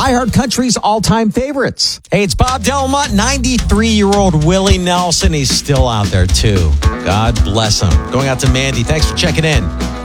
iHeart Country's all-time favorites. Hey, it's Bob Delmont, 93-year-old Willie Nelson. He's still out there, too. God bless him. Going out to Mandy. Thanks for checking in.